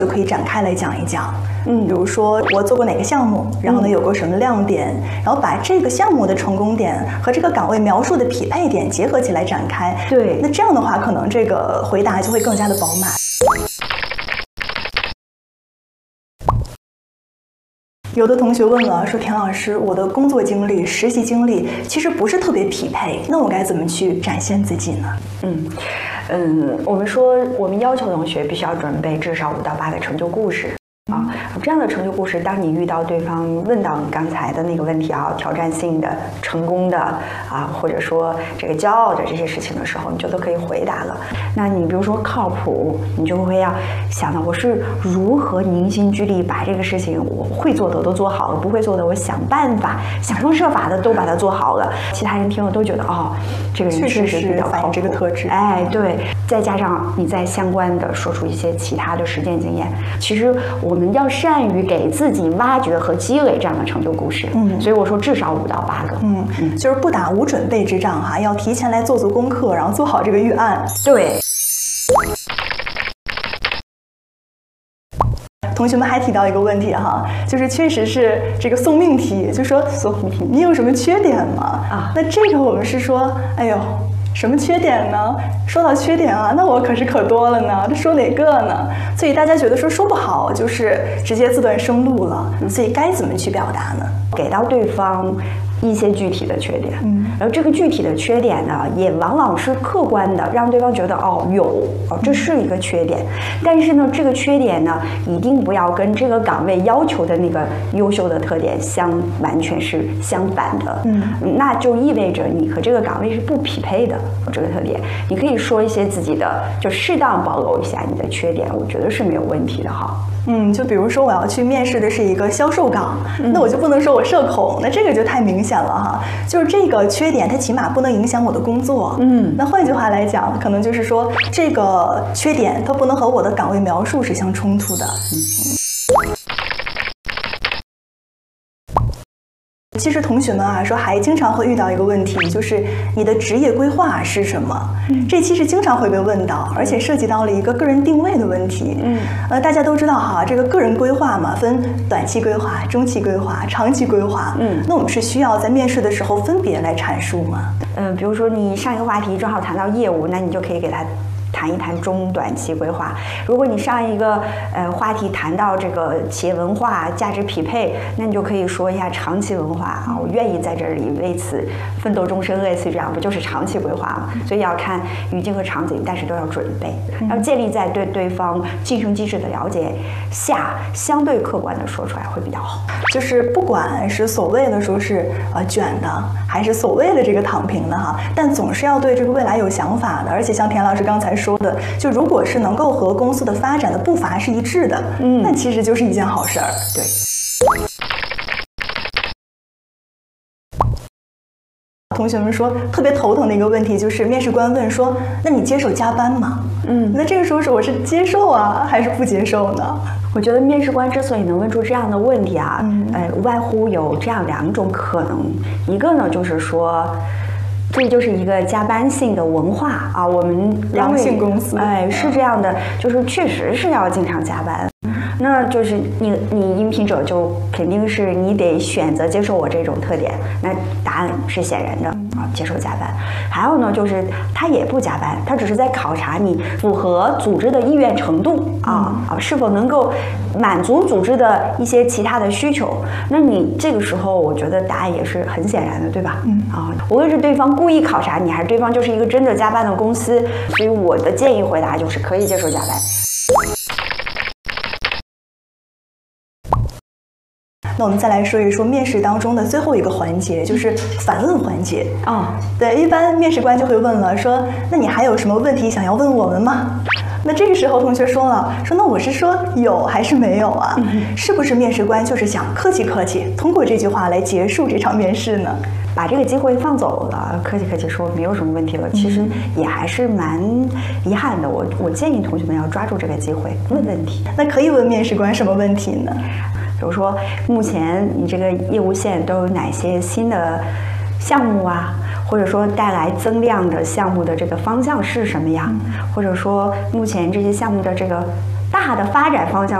就可以展开来讲一讲。比如说我做过哪个项目，然后呢有过什么亮点，然后把这个项目的成功点和这个岗位描述的匹配点结合起来展开。 对， 那这样的话，可能这个回答就会更加的饱满。有的同学问了，说田老师，我的工作经历、实习经历其实不是特别匹配，那我该怎么去展现自己呢？ 我们说，我们要求同学必须要准备至少5到8个成就故事。这样的成就故事，当你遇到对方问到你刚才的那个问题挑战性的、成功的或者说这个骄傲的这些事情的时候，你就都可以回答了。那你比如说靠谱，你就会要想到我是如何凝心聚力把这个事情我会做的我都做好了，不会做的我想办法、想方设法的都把它做好了。其他人听了都觉得这个人确实比较靠谱， 这个特质。 对，再加上你再相关的说出一些其他的实践经验，其实我们要善于给自己挖掘和积累这样的成就故事。所以我说至少5到8个。 就是不打无准备之仗要提前来做足功课，然后做好这个预案。 对。 同学们还提到一个问题就是确实是这个送命题，就说你有什么缺点吗？那这个我们是说，哎呦，什么缺点呢？说到缺点那我可多了呢，这说哪个呢？所以大家觉得说不好，就是直接自断生路了。所以该怎么去表达呢？ 给到对方一些具体的缺点，然后这个具体的缺点呢，也往往是客观的，让对方觉得这是一个缺点，但是呢，这个缺点呢，一定不要跟这个岗位要求的那个优秀的特点完全是相反的，那就意味着你和这个岗位是不匹配的。这个特点，你可以说一些自己的，就适当暴露一下你的缺点，我觉得是没有问题的就比如说我要去面试的是一个销售岗，那我就不能说我社恐，那这个就太明显了就是这个缺点它起码不能影响我的工作。那换句话来讲，可能就是说这个缺点它不能和我的岗位描述是相冲突的。其实同学们说还经常会遇到一个问题，就是你的职业规划是什么？这其实经常会被问到，而且涉及到了一个个人定位的问题。大家都知道这个个人规划嘛，分短期规划、中期规划、长期规划。那我们是需要在面试的时候分别来阐述吗？ 比如说你上一个话题正好谈到业务，那你就可以给他谈一谈中短期规划。如果你上一个话题谈到这个企业文化、价值匹配，那你就可以说一下长期文化我愿意在这里为此奋斗终身，类似于这样，不就是长期规划吗？所以要看语境和场景，但是都要准备，要建立在对对方晋升机制的了解下，相对客观的说出来会比较好。 就是不管是所谓的说是卷的，还是所谓的这个躺平的但总是要对这个未来有想法的，而且像田老师刚才说的，就如果是能够和公司的发展的步伐是一致的，那其实就是一件好事儿。 对。 同学们说特别头疼的一个问题就是面试官问说，那你接受加班吗？那这个时候我是接受还是不接受呢？ 我觉得面试官之所以能问出这样的问题无外乎有这样2种可能。一个呢就是说，这就是一个加班性的文化我们狼性公司是这样的，就是确实是要经常加班。那就是你应聘者就肯定是你得选择接受我这种特点，那答案是显然的接受加班。还有呢，就是他也不加班，他只是在考察你符合组织的意愿程度是否能够满足组织的一些其他的需求。那你这个时候，我觉得答案也是很显然的，对吧？无论是对方故意考察你，还是对方就是一个真的加班的公司，所以我的建议回答就是可以接受加班。 那我们再来说一说面试当中的最后一个环节，就是反问环节。对，一般面试官就会问了，说那你还有什么问题想要问我们吗？那这个时候同学说了，说那我是说有还是没有是不是面试官就是想客气客气，通过这句话来结束这场面试呢？ 把这个机会放走了，客气客气说没有什么问题了，其实也还是蛮遗憾的。我建议同学们要抓住这个机会问问题。 那可以问面试官什么问题呢？ 比如说目前你这个业务线都有哪些新的项目或者说带来增量的项目的这个方向是什么呀？或者说目前这些项目的这个大的发展方向